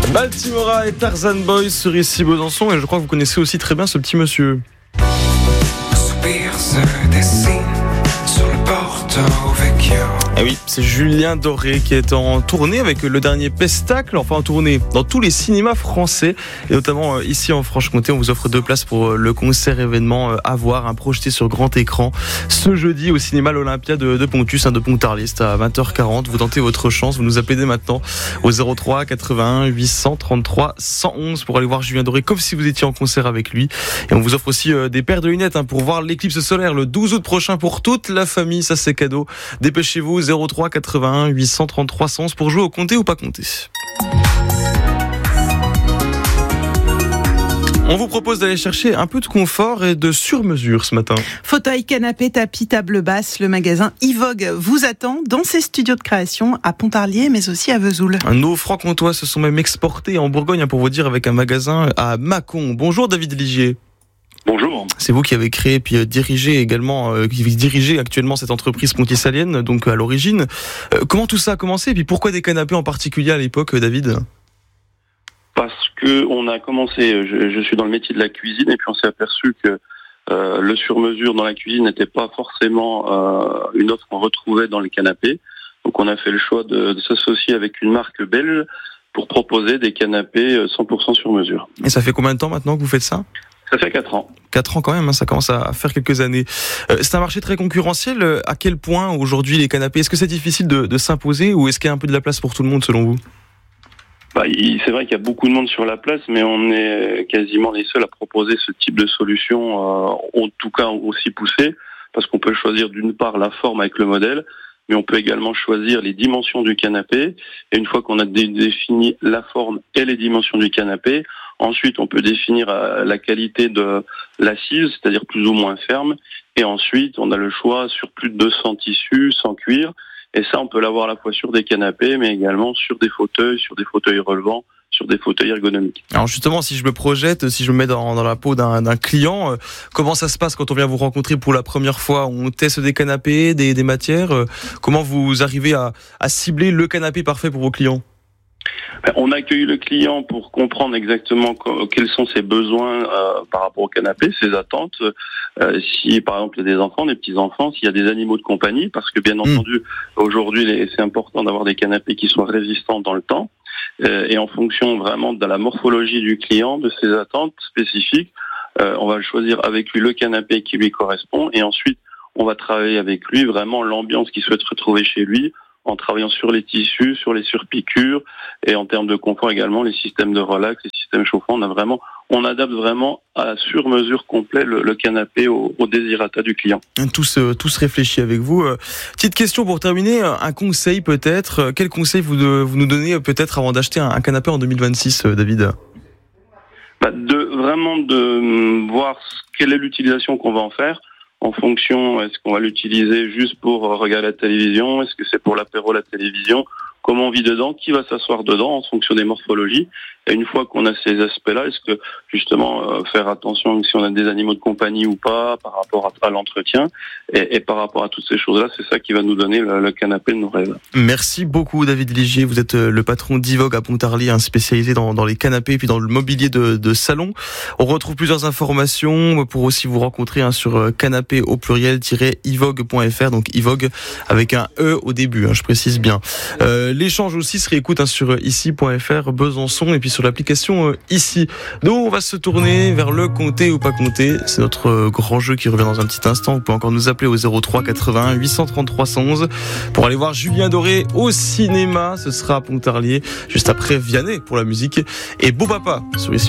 Baltimora et Tarzan Boy sur ici Besançon, et je crois que vous connaissez aussi très bien ce petit monsieur. Soupir se dessine sur le Porto Vecchio. Eh oui, c'est Julien Doré qui est en tournée avec le dernier Pestacle, enfin en tournée dans tous les cinémas français, et notamment ici en Franche-Comté. On vous offre 2 places pour le concert événement à voir, projeté sur grand écran ce jeudi au cinéma l'Olympia de Pontus, de Pontarlier. C'est à 20h40. Vous tentez votre chance, vous nous appelez dès maintenant au 03 81 833 111 pour aller voir Julien Doré comme si vous étiez en concert avec lui. Et on vous offre aussi des paires de lunettes pour voir l'éclipse solaire le 12 août prochain pour toute la famille. Ça, c'est cadeau. Dépêchez-vous, 03 81 833 111 pour jouer au compter ou pas compter. On vous propose d'aller chercher un peu de confort et de sur-mesure ce matin. Fauteuil, canapé, tapis, table basse, le magasin Ivogue vous attend dans ses studios de création à Pontarlier, mais aussi à Vesoul. Nos francs-comtois se sont même exportés en Bourgogne, pour vous dire, avec un magasin à Mâcon. Bonjour David Ligier. Bonjour. C'est vous qui avez créé puis dirigé également, qui dirigez actuellement cette entreprise pontissalienne, donc à l'origine. Comment tout ça a commencé et puis pourquoi des canapés en particulier à l'époque, David ? Parce que on a commencé, je suis dans le métier de la cuisine et puis on s'est aperçu que le sur-mesure dans la cuisine n'était pas forcément une offre qu'on retrouvait dans les canapés. Donc on a fait le choix de s'associer avec une marque belge pour proposer des canapés 100% sur mesure. Et ça fait combien de temps maintenant que vous faites ça ? Ça fait 4 ans. 4 ans quand même, ça commence à faire quelques années. C'est un marché très concurrentiel. À quel point aujourd'hui les canapés, est-ce que c'est difficile de s'imposer ou est-ce qu'il y a un peu de la place pour tout le monde selon vous ? C'est vrai qu'il y a beaucoup de monde sur la place, mais on est quasiment les seuls à proposer ce type de solution, en tout cas aussi poussée, parce qu'on peut choisir d'une part la forme avec le modèle, mais on peut également choisir les dimensions du canapé. Et une fois qu'on a défini la forme et les dimensions du canapé, ensuite on peut définir la qualité de l'assise, c'est-à-dire plus ou moins ferme. Et ensuite on a le choix sur plus de 200 tissus, sans cuir. Et ça, on peut l'avoir à la fois sur des canapés, mais également sur des fauteuils relevants, sur des fauteuils ergonomiques. Alors justement, si je me projette, si je me mets dans la peau d'un client, comment ça se passe quand on vient vous rencontrer pour la première fois ? On teste des canapés, des matières. Comment vous arrivez à cibler le canapé parfait pour vos clients ? On accueille le client pour comprendre exactement quels sont ses besoins par rapport au canapé, ses attentes. Si par exemple il y a des enfants, des petits-enfants, s'il y a des animaux de compagnie, parce que bien entendu aujourd'hui c'est important d'avoir des canapés qui soient résistants dans le temps. Et en fonction vraiment de la morphologie du client, de ses attentes spécifiques, on va choisir avec lui le canapé qui lui correspond. Et ensuite on va travailler avec lui vraiment l'ambiance qu'il souhaite retrouver chez lui, en travaillant sur les tissus, sur les surpiqûres et en termes de confort également, les systèmes de relax, les systèmes chauffants. On adapte vraiment à sur-mesure complet le canapé au désirata du client. Tous réfléchis avec vous. Petite question pour terminer, un conseil peut-être. Quel conseil vous nous donnez peut-être avant d'acheter un canapé en 2026, David ? De voir quelle est l'utilisation qu'on va en faire. En fonction, est-ce qu'on va l'utiliser juste pour regarder la télévision ? Est-ce que c'est pour l'apéro, la télévision ? Comment on vit dedans ? Qui va s'asseoir dedans en fonction des morphologies ? Et une fois qu'on a ces aspects-là, est-ce que justement faire attention si on a des animaux de compagnie ou pas par rapport à l'entretien et par rapport à toutes ces choses-là, c'est ça qui va nous donner le canapé de nos rêves. Merci beaucoup David Ligier, vous êtes le patron d'Ivogue à Pontarlier, spécialisé dans les canapés et puis dans le mobilier de salon. On retrouve plusieurs informations pour aussi vous rencontrer sur canapé au pluriel-ivogue.fr, donc Ivogue avec un E au début, je précise bien. L'échange aussi se réécoute sur ici.fr Besançon et puis sur l'application ici. Nous, on va se tourner vers le compter ou pas compter. C'est notre grand jeu qui revient dans un petit instant. Vous pouvez encore nous appeler au 03 81 833 111 pour aller voir Julien Doré au cinéma. Ce sera à Pontarlier, juste après Vianney pour la musique et Beau Papa sur ici.